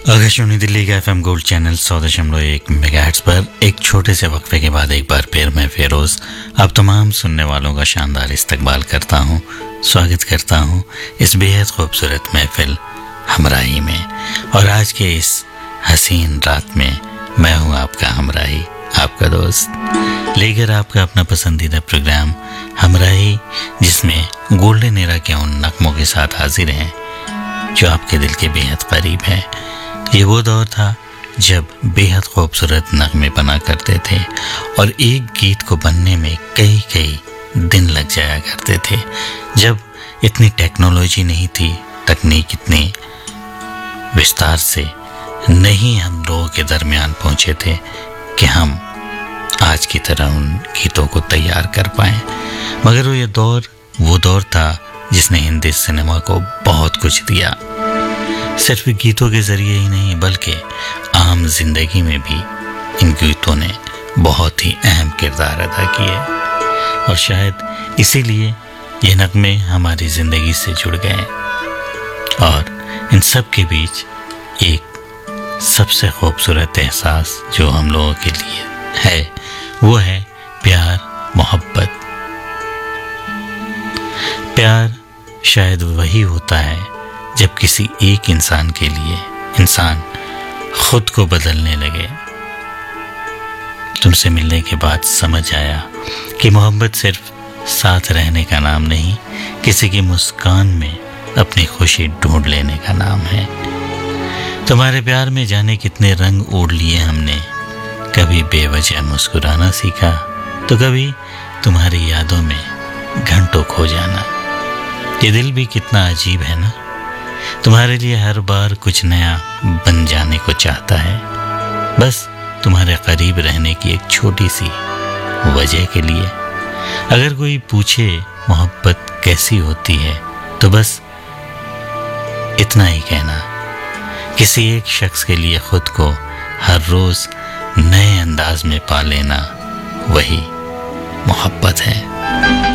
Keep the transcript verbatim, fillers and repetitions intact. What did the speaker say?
आकाशवाणी दिल्ली का F M gold channel सौ दशमलव एक मेगाहर्ट्ज पर एक छोटे से वक्फे के बाद एक बार फिर मैं फेरोज आप तमाम सुनने वालों का शानदार इस्तकबाल करता हूँ, स्वागत करता हूँ इस बेहद खूबसूरत महफिल हमराही में। और आज के इस हसीन रात में मैं हूँ आपका हमराही, आपका दोस्त, लेकर आपका अपना पसंदीदा प्रोग्राम हमराही, जिसमें गोल्डन एरा के उन नगमों के साथ हाजिर हैं जो आपके दिल के बेहद करीब हैं। ये वो दौर था जब बेहद खूबसूरत नगमे बना करते थे और एक गीत को बनने में कई कई दिन लग जाया करते थे, जब इतनी टेक्नोलॉजी नहीं थी, तकनीक इतनी विस्तार से नहीं हम लोगों के दरमियान पहुंचे थे कि हम आज की तरह उन गीतों को तैयार कर पाएं। मगर वो ये दौर वो दौर था जिसने हिंदी सिनेमा को बहुत कुछ दिया, सिर्फ गीतों के ज़रिए ही नहीं बल्कि आम जिंदगी में भी इन गीतों ने बहुत ही अहम किरदार अदा किए। और शायद इसीलिए ये नगमे हमारी ज़िंदगी से जुड़ गए। और इन सब के बीच एक सबसे खूबसूरत एहसास जो हम लोगों के लिए है वो है प्यार, मोहब्बत। प्यार शायद वही होता है जब किसी एक इंसान के लिए इंसान खुद को बदलने लगे। तुमसे मिलने के बाद समझ आया कि मोहब्बत सिर्फ साथ रहने का नाम नहीं, किसी की मुस्कान में अपनी खुशी ढूंढ लेने का नाम है। तुम्हारे प्यार में जाने कितने रंग ओढ़ लिए हमने, कभी बेवजह मुस्कुराना सीखा तो कभी तुम्हारी यादों में घंटों खो जाना। ये दिल भी कितना अजीब है ना, तुम्हारे लिए हर बार कुछ नया बन जाने को चाहता है, बस तुम्हारे करीब रहने की एक छोटी सी वजह के लिए। अगर कोई पूछे मोहब्बत कैसी होती है तो बस इतना ही कहना, किसी एक शख्स के लिए खुद को हर रोज नए अंदाज में पा लेना, वही मोहब्बत है।